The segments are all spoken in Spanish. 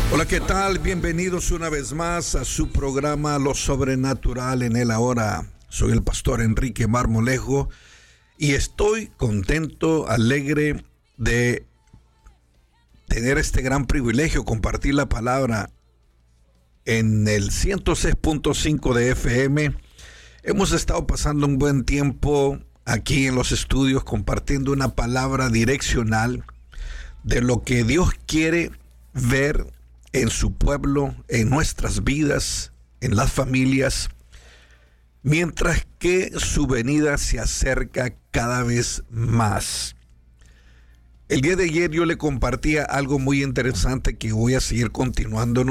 Hola, ¿qué tal? Bienvenidos una vez más a su programa Lo Sobrenatural en el Ahora. Soy el pastor Enrique Marmolejo y estoy contento, alegre de tener este gran privilegio, compartir la palabra en el 106.5 de FM. Hemos estado pasando un buen tiempo aquí en los estudios compartiendo una palabra direccional de lo que Dios quiere ver en su pueblo, en nuestras vidas, en las familias, mientras que su venida se acerca cada vez más. El día de ayer yo le compartía algo muy interesante que voy a seguir continuando.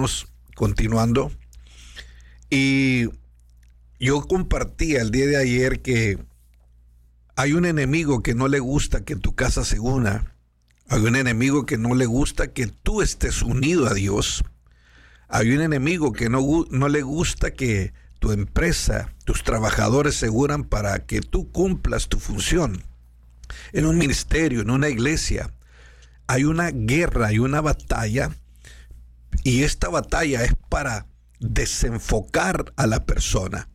Y yo compartía el día de ayer que hay un enemigo que no le gusta que tu casa se una. Hay un enemigo que no le gusta que tú estés unido a Dios. Hay un enemigo que no le gusta que tu empresa, tus trabajadores se unan para que tú cumplas tu función. En un ministerio, en una iglesia, hay una guerra, hay una batalla, y esta batalla es para desenfocar a la persona.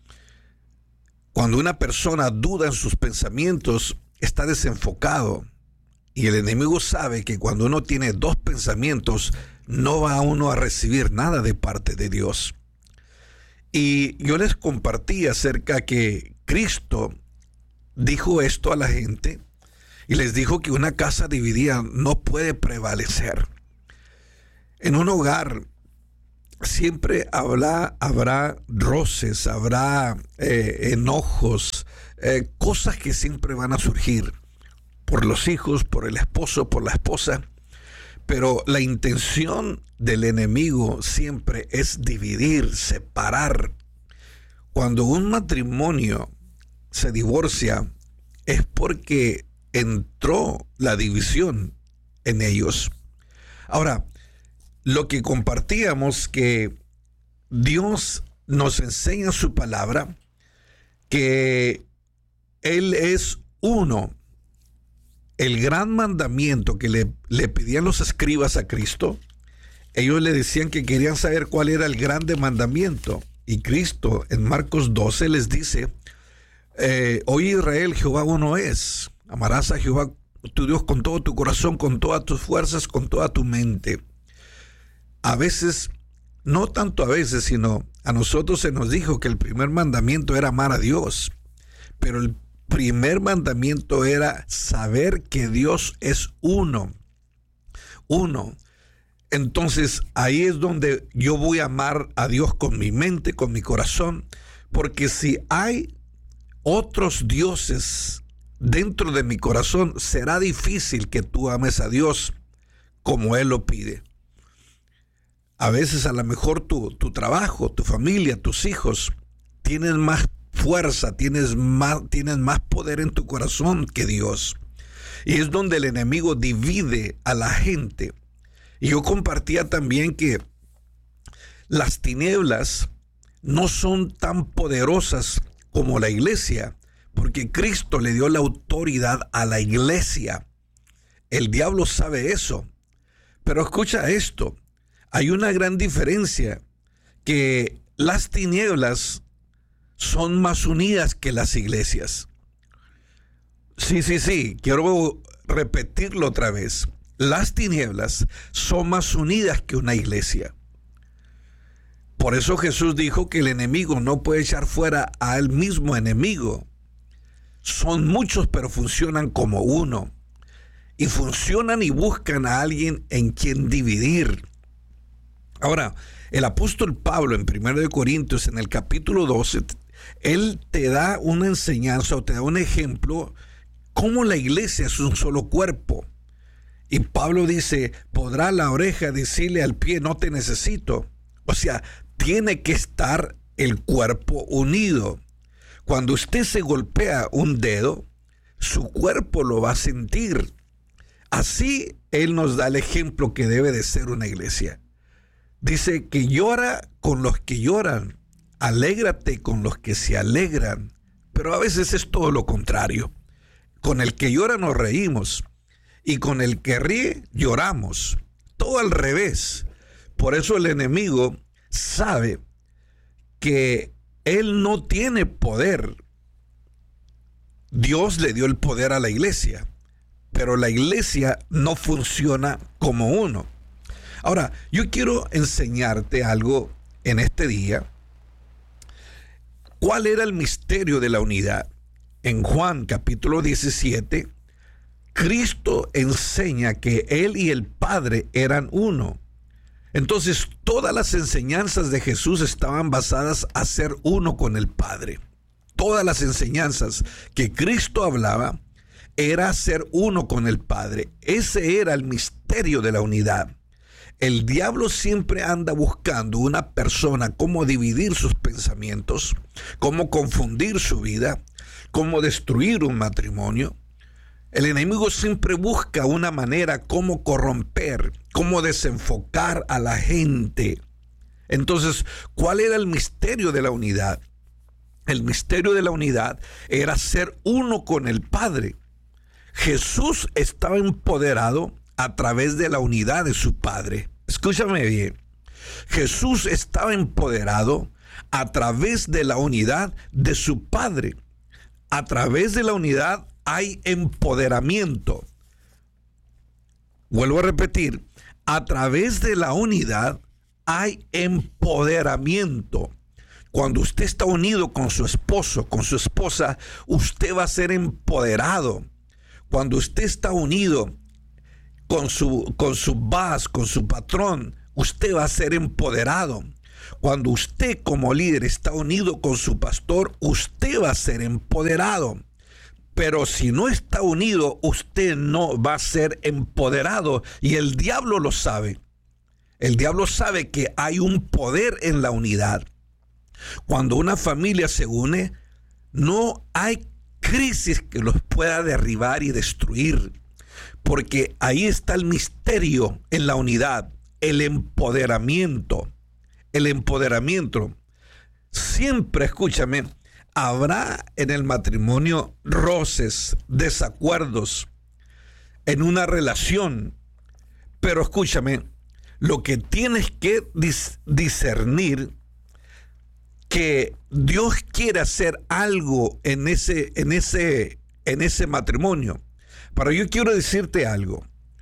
Cuando una persona duda en sus pensamientos, está desenfocado. Y el enemigo sabe que cuando uno tiene dos pensamientos, no va uno a recibir nada de parte de Dios. Y yo les compartí acerca que Cristo dijo esto a la gente y les dijo que una casa dividida no puede prevalecer. En un hogar siempre habrá roces, habrá enojos, cosas que siempre van a surgir. Por los hijos, por el esposo, por la esposa. Pero la intención del enemigo siempre es dividir, separar. Cuando un matrimonio se divorcia, es porque entró la división en ellos. Ahora, lo que compartíamos, que Dios nos enseña en su palabra, que Él es uno. El gran mandamiento que le pedían los escribas a Cristo, ellos le decían que querían saber cuál era el grande mandamiento. Y Cristo en Marcos 12 les dice, oye Israel, Jehová uno es. Amarás a Jehová tu Dios con todo tu corazón, con todas tus fuerzas, con toda tu mente. A veces, no tanto a veces, sino a nosotros se nos dijo que el primer mandamiento era amar a Dios. Pero el primer mandamiento era saber que Dios es uno. Entonces ahí es donde yo voy a amar a Dios con mi mente, con mi corazón, porque si hay otros dioses dentro de mi corazón, será difícil que tú ames a Dios como Él lo pide. A veces a lo mejor tu trabajo, tu familia, tus hijos tienen más fuerza, tienes más poder en tu corazón que Dios. Y es donde el enemigo divide a la gente. Y yo compartía también que las tinieblas no son tan poderosas como la iglesia, porque Cristo le dio la autoridad a la iglesia. El diablo sabe eso. Pero escucha esto, hay una gran diferencia, que las tinieblas son más unidas que las iglesias. Sí, quiero repetirlo otra vez. Las tinieblas son más unidas que una iglesia. Por eso Jesús dijo que el enemigo no puede echar fuera al mismo enemigo. Son muchos, pero funcionan como uno. Y funcionan y buscan a alguien en quien dividir. Ahora, el apóstol Pablo en 1 Corintios, en el capítulo 12, él te da una enseñanza o te da un ejemplo cómo la iglesia es un solo cuerpo. Y Pablo dice, ¿podrá la oreja decirle al pie no te necesito? O sea, tiene que estar el cuerpo unido. Cuando usted se golpea un dedo, su cuerpo lo va a sentir. Así él nos da el ejemplo que debe de ser una iglesia. Dice que llora con los que lloran, alégrate con los que se alegran. Pero a veces es todo lo contrario. Con el que llora nos reímos y con el que ríe lloramos. Todo al revés. Por eso el enemigo sabe que él no tiene poder. Dios le dio el poder a la iglesia, pero la iglesia no funciona como uno. Ahora, yo quiero enseñarte algo en este día. ¿Cuál era el misterio de la unidad? En Juan capítulo 17, Cristo enseña que Él y el Padre eran uno. Entonces, todas las enseñanzas de Jesús estaban basadas a ser uno con el Padre. Todas las enseñanzas que Cristo hablaba era ser uno con el Padre. Ese era el misterio de la unidad. El diablo siempre anda buscando una persona, cómo dividir sus pensamientos, cómo confundir su vida, cómo destruir un matrimonio. El enemigo siempre busca una manera cómo corromper, cómo desenfocar a la gente. Entonces, ¿cuál era el misterio de la unidad? El misterio de la unidad era ser uno con el Padre. Jesús estaba empoderado a través de la unidad de su Padre. Escúchame bien. Jesús estaba empoderado a través de la unidad de su Padre. A través de la unidad hay empoderamiento. Vuelvo a repetir, a través de la unidad hay empoderamiento. Cuando usted está unido con su esposo, con su esposa, usted va a ser empoderado. Cuando usted está unido con su boss, con su patrón, usted va a ser empoderado. Cuando usted como líder está unido con su pastor, usted va a ser empoderado. Pero si no está unido, usted no va a ser empoderado. Y el diablo lo sabe. El diablo sabe que hay un poder en la unidad. Cuando una familia se une, no hay crisis que los pueda derribar y destruir. Porque ahí está el misterio en la unidad, el empoderamiento. El empoderamiento. Siempre, escúchame, habrá en el matrimonio roces, desacuerdos, en una relación. Pero escúchame, lo que tienes que discernir que Dios quiere hacer algo en ese matrimonio. Pero yo quiero decirte algo.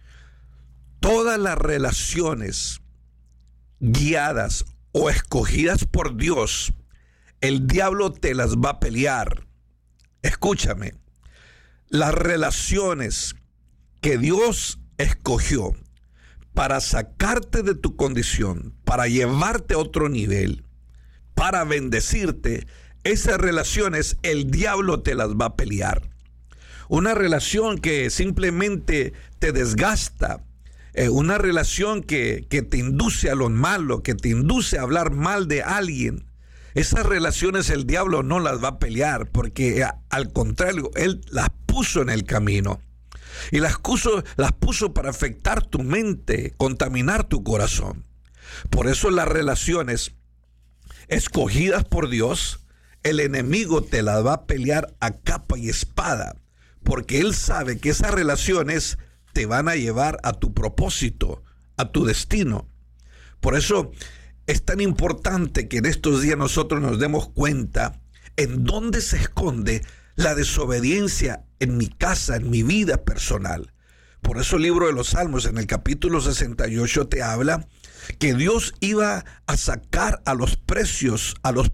Todas las relaciones guiadas o escogidas por Dios, el diablo te las va a pelear. Escúchame. Las relaciones que Dios escogió para sacarte de tu condición, para llevarte a otro nivel, para bendecirte, esas relaciones el diablo te las va a pelear. Una relación que simplemente te desgasta, una relación que te induce a lo malo, que te induce a hablar mal de alguien, esas relaciones el diablo no las va a pelear, porque al contrario, él las puso en el camino. Y las puso para afectar tu mente, contaminar tu corazón. Por eso las relaciones escogidas por Dios, el enemigo te las va a pelear a capa y espada, porque él sabe que esas relaciones te van a llevar a tu propósito, a tu destino. Por eso es tan importante que en estos días nosotros nos demos cuenta en dónde se esconde la desobediencia en mi casa, en mi vida personal. Por eso el libro de los Salmos en el capítulo 68 te habla que Dios iba a sacar a los presos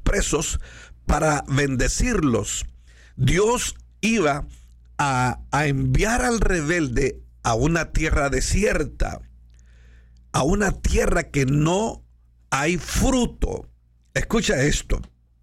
para bendecirlos. Dios iba a enviar al rebelde a una tierra desierta, a una tierra que no hay fruto. Escucha esto.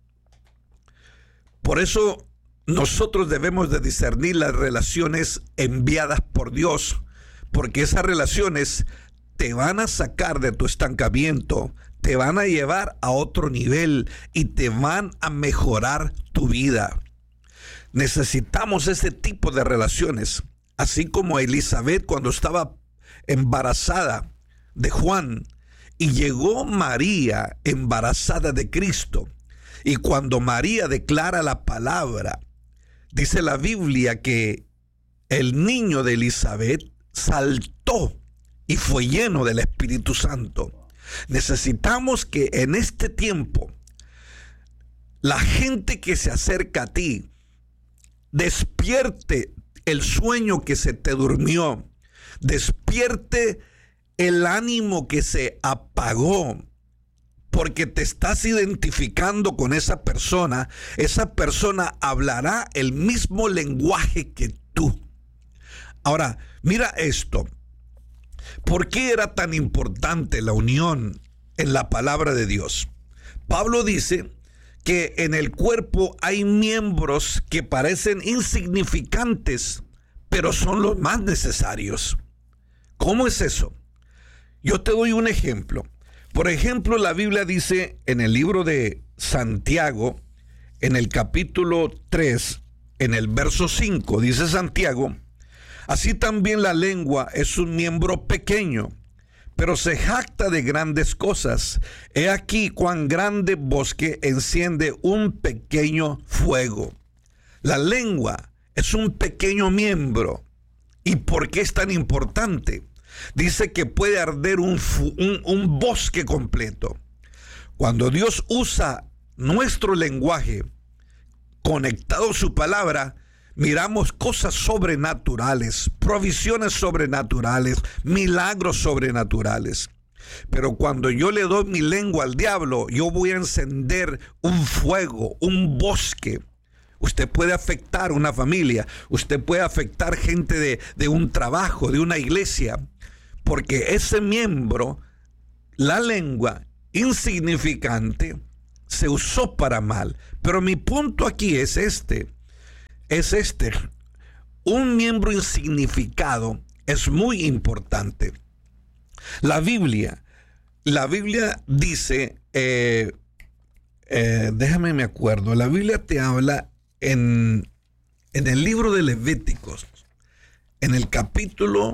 Por eso nosotros debemos de discernir las relaciones enviadas por Dios, porque esas relaciones te van a sacar de tu estancamiento, te van a llevar a otro nivel y te van a mejorar tu vida. Necesitamos ese tipo de relaciones, así como Elizabeth cuando estaba embarazada de Juan y llegó María embarazada de Cristo. Y cuando María declara la palabra, dice la Biblia que el niño de Elizabeth saltó y fue lleno del Espíritu Santo. Necesitamos que en este tiempo la gente que se acerca a ti despierte el sueño que se te durmió, despierte el ánimo que se apagó, porque te estás identificando con esa persona hablará el mismo lenguaje que tú. Ahora, mira esto. ¿Por qué era tan importante la unión en la palabra de Dios? Pablo dice que en el cuerpo hay miembros que parecen insignificantes, pero son los más necesarios. ¿Cómo es eso? Yo te doy un ejemplo. Por ejemplo, la Biblia dice en el libro de Santiago, en el capítulo 3, en el verso 5, dice Santiago: así también la lengua es un miembro pequeño, pero se jacta de grandes cosas. He aquí cuán grande bosque enciende un pequeño fuego. La lengua es un pequeño miembro. ¿Y por qué es tan importante? Dice que puede arder un bosque completo. Cuando Dios usa nuestro lenguaje conectado a su palabra, miramos cosas sobrenaturales, provisiones sobrenaturales, milagros sobrenaturales. Pero cuando yo le doy mi lengua al diablo, yo voy a encender un fuego, un bosque. Usted puede afectar una familia, usted puede afectar gente de un trabajo, de una iglesia, porque ese miembro, la lengua insignificante, se usó para mal. Pero mi punto aquí es este. Un miembro insignificado es muy importante. La Biblia dice, déjame me acuerdo, la Biblia te habla en el libro de Levíticos, en el capítulo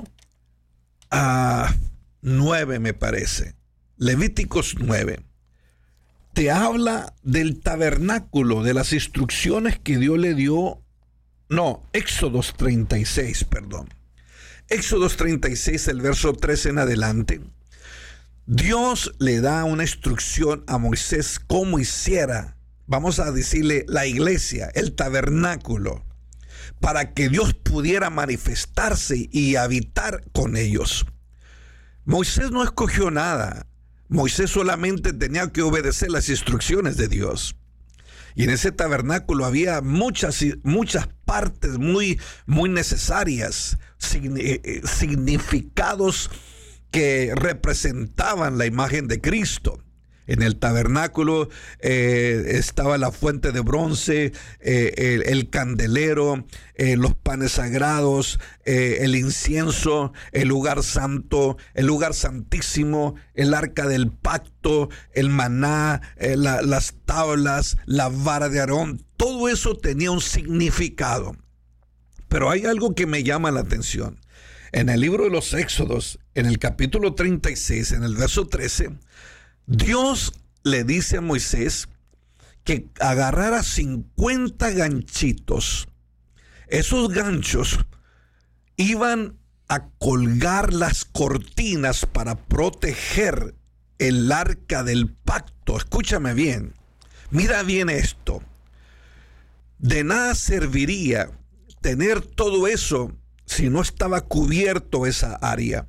9 me parece, Levíticos 9, te habla del tabernáculo, de las instrucciones que Dios le dio. Éxodos 36, perdón. Éxodos 36, el verso 13 en adelante. Dios le da una instrucción a Moisés cómo hiciera, vamos a decirle, la iglesia, el tabernáculo, para que Dios pudiera manifestarse y habitar con ellos. Muisés no escogió nada. Moisés solamente tenía que obedecer las instrucciones de Dios. Y en ese tabernáculo había muchas partes muy necesarias, significados que representaban la imagen de Cristo. En el tabernáculo estaba la fuente de bronce, el candelero, los panes sagrados, el incienso, el lugar santo, el lugar santísimo, el arca del pacto, el maná, las tablas, la vara de Aarón. Todo eso tenía un significado. Pero hay algo que me llama la atención. En el libro de los Éxodos, en el capítulo 36, en el verso 13, Dios le dice a Moisés que agarrara 50 ganchitos. Esos ganchos iban a colgar las cortinas para proteger el arca del pacto. Escúchame bien, mira bien esto. De nada serviría tener todo eso si no estaba cubierto esa área.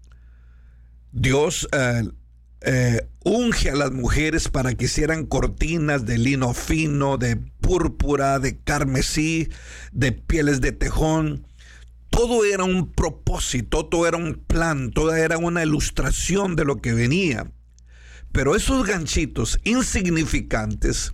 Dios unge a las mujeres para que hicieran cortinas de lino fino, de púrpura, de carmesí, de pieles de tejón. Todo era un propósito, todo era un plan, toda era una ilustración de lo que venía. Pero esos ganchitos insignificantes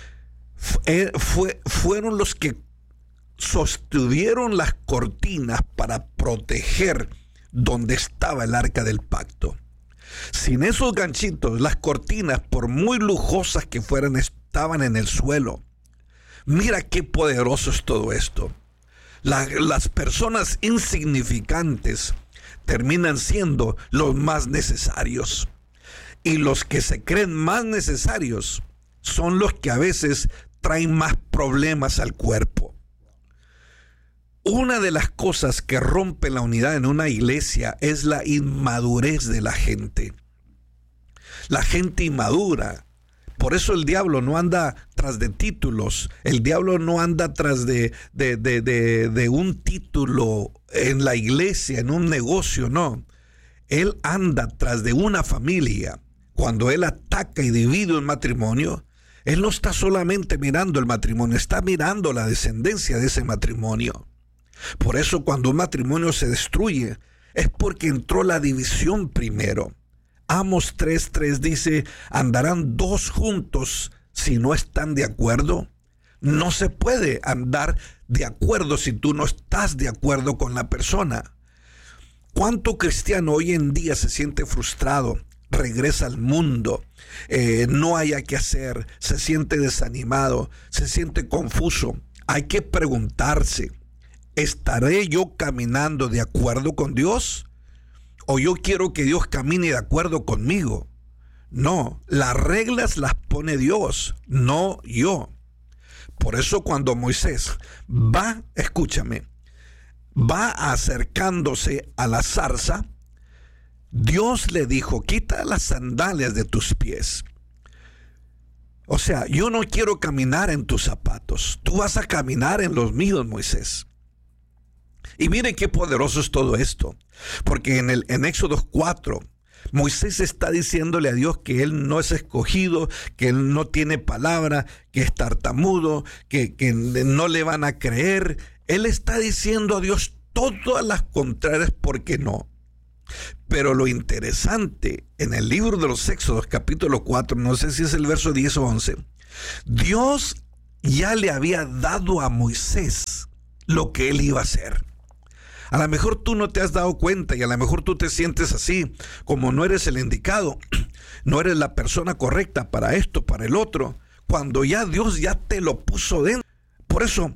fueron los que sostuvieron las cortinas para proteger donde estaba el arca del pacto. Sin esos ganchitos, las cortinas, por muy lujosas que fueran, estaban en el suelo. Mira qué poderoso es todo esto. Las personas insignificantes terminan siendo los más necesarios. Y los que se creen más necesarios son los que a veces traen más problemas al cuerpo. Una de las cosas que rompe la unidad en una iglesia es la inmadurez de la gente. la gente inmadura. Por eso el diablo no anda tras de títulos, el diablo no anda tras de un título en la iglesia, en un negocio, no. Él anda tras de una familia. Cuando él ataca y divide un matrimonio, él no está solamente mirando el matrimonio, está mirando la descendencia de ese matrimonio. Por eso cuando un matrimonio se destruye, es porque entró la división primero. Amos 3:3 dice, ¿andarán dos juntos si no están de acuerdo? No se puede andar de acuerdo si tú no estás de acuerdo con la persona. ¿Cuánto cristiano hoy en día se siente frustrado? Regresa al mundo, no haya qué hacer, se siente desanimado, se siente confuso. Hay que preguntarse, ¿estaré yo caminando de acuerdo con Dios? ¿O yo quiero que Dios camine de acuerdo conmigo? No, las reglas las pone Dios, no yo. Por eso cuando Moisés va acercándose a la zarza, Dios le dijo, quita las sandalias de tus pies. O sea, yo no quiero caminar en tus zapatos, tú vas a caminar en los míos, Moisés. Y miren qué poderoso es todo esto, porque en Éxodo 4, Moisés está diciéndole a Dios que él no es escogido, que él no tiene palabra, que es tartamudo, que no le van a creer. Él está diciendo a Dios todas las contrarias porque no. Pero lo interesante, en el libro de los Éxodos, capítulo 4, no sé si es el verso 10 o 11, Dios ya le había dado a Moisés lo que él iba a hacer. A lo mejor tú no te has dado cuenta y a lo mejor tú te sientes así, como no eres el indicado, no eres la persona correcta para esto, para el otro, cuando ya Dios ya te lo puso dentro. Por eso,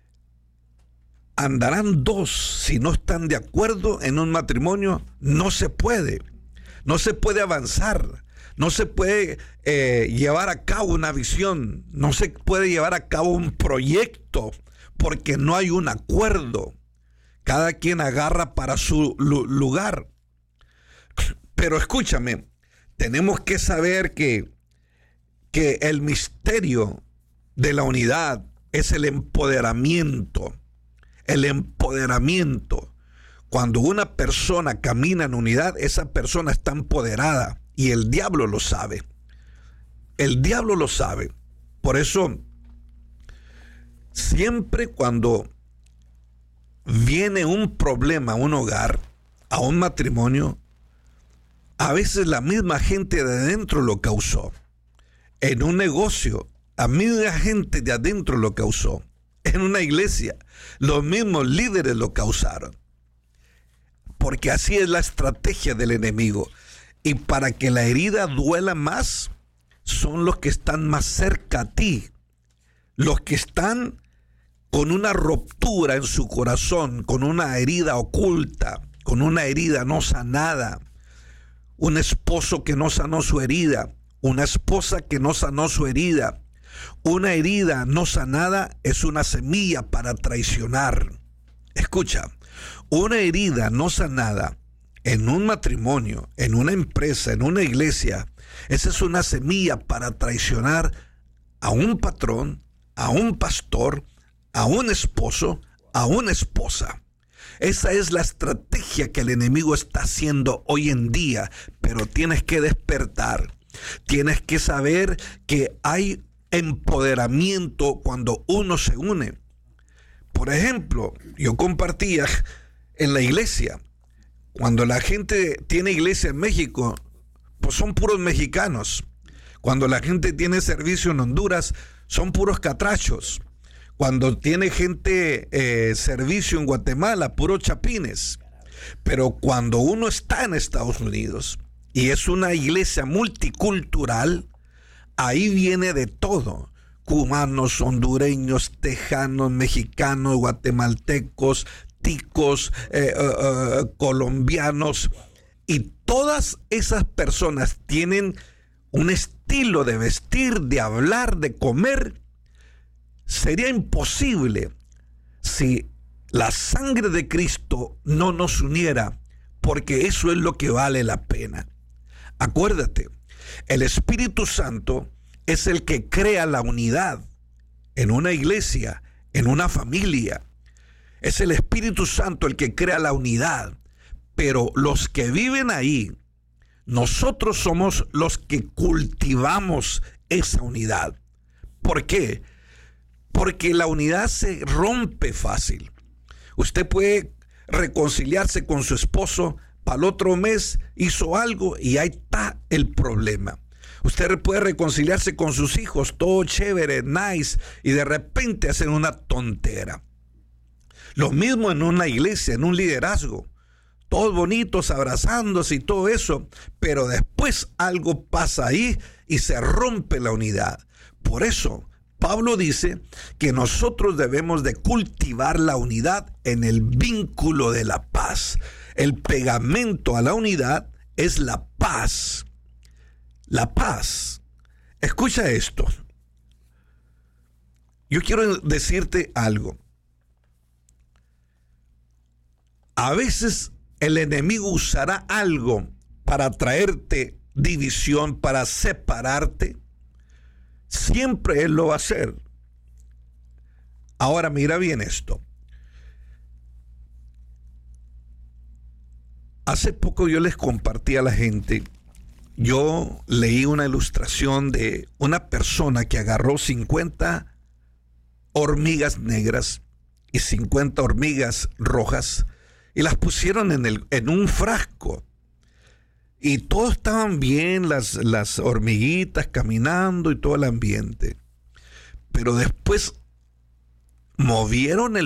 andarán dos si no están de acuerdo en un matrimonio. No se puede avanzar, no se puede llevar a cabo una visión, no se puede llevar a cabo un proyecto porque no hay un acuerdo. Cada quien agarra para su lugar. Pero escúchame, tenemos que saber que el misterio de la unidad es el empoderamiento. El empoderamiento. Cuando una persona camina en unidad, esa persona está empoderada y el diablo lo sabe. El diablo lo sabe. Por eso, siempre cuando viene un problema a un hogar, a un matrimonio, a veces la misma gente de adentro lo causó. En un negocio, la misma gente de adentro lo causó. En una iglesia, los mismos líderes lo causaron. Porque así es la estrategia del enemigo. Y para que la herida duela más, son los que están más cerca a ti. Los que están con una ruptura en su corazón, con una herida oculta, con una herida no sanada. Un esposo que no sanó su herida, una esposa que no sanó su herida. Una herida no sanada es una semilla para traicionar. Escucha, una herida no sanada en un matrimonio, en una empresa, en una iglesia, esa es una semilla para traicionar a un patrón, a un pastor, a un esposo, a una esposa. Esa es la estrategia que el enemigo está haciendo hoy en día, pero tienes que despertar. Tienes que saber que hay empoderamiento cuando uno se une. Por ejemplo, yo compartía en la iglesia, cuando la gente tiene iglesia en México, pues son puros mexicanos. Cuando la gente tiene servicio en Honduras, son puros catrachos. Cuando tiene gente servicio en Guatemala, puros chapines. Pero cuando uno está en Estados Unidos y es una iglesia multicultural, ahí viene de todo. Cubanos, hondureños, tejanos, mexicanos, guatemaltecos, ticos, colombianos. Y todas esas personas tienen un estilo de vestir, de hablar, de comer. Sería imposible si la sangre de Cristo no nos uniera, porque eso es lo que vale la pena. Acuérdate, El Espíritu Santo es el que crea la unidad en una iglesia, en una familia. Es el Espíritu Santo el que crea la unidad. Pero los que viven ahí, nosotros somos los que cultivamos esa unidad. ¿Por qué? Porque la unidad se rompe fácil. Usted puede reconciliarse con su esposo, para el otro mes hizo algo y ahí está el problema. Usted puede reconciliarse con sus hijos, todo chévere, nice, y de repente hacen una tontera. Lo mismo en una iglesia, en un liderazgo. Todos bonitos, abrazándose y todo eso, pero después algo pasa ahí y se rompe la unidad. Por eso, Pablo dice que nosotros debemos de cultivar la unidad en el vínculo de la paz. El pegamento a la unidad es la paz. La paz. Escucha esto. Yo quiero decirte algo. A veces el enemigo usará algo para traerte división, para separarte. Siempre él lo va a hacer. Ahora mira bien esto. Hace poco yo les compartí a la gente, yo leí una ilustración de una persona que agarró 50 hormigas negras y 50 hormigas rojas y las pusieron en un frasco. Y todos estaban bien, las hormiguitas caminando y todo el ambiente. Pero después movieron el